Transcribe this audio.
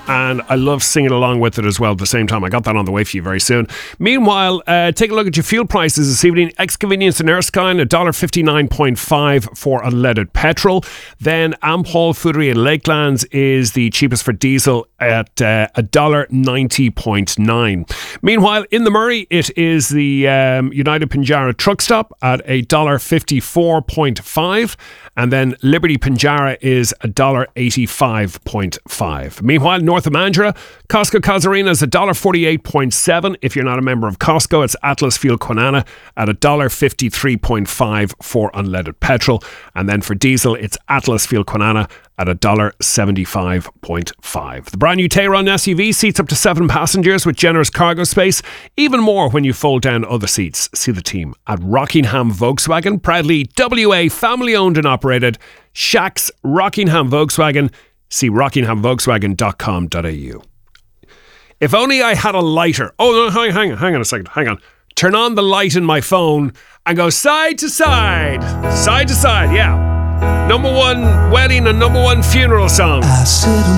and I love singing along with it as well at the same time. I got that on the way for you very soon. Meanwhile, take a look at your fuel prices this evening. Ex-convenience in Erskine, $1.59.5 for unleaded petrol. Then Ampol Foodery in Lakelands is the cheapest for diesel at $1.90.9. Meanwhile, in the Murray, it is the United Pinjarra truck stop at $1.54.5, and then Liberty Pinjarra is $1.85.5. Meanwhile, north of Mandurah, Costco Casuarina is $1.48.7. If you're not a member of Costco, it's Atlas Fuel Quinana at $1.53.5 for unleaded petrol, and then for diesel, it's Atlas Fuel Quinana at $1.75.5. The brand new Tayron SUV seats up to 7 passengers with generous cargo space, even more when you fold down other seats. See the team at Rockingham Volkswagen, proudly WA family owned and operated. Shacks Rockingham Volkswagen. See rockinghamvolkswagen.com.au. If only I had a lighter. Oh, no, hang on a second. Hang on. Turn on the light in my phone and go side to side. Side to side, yeah. Number one wedding and number one funeral song. I sit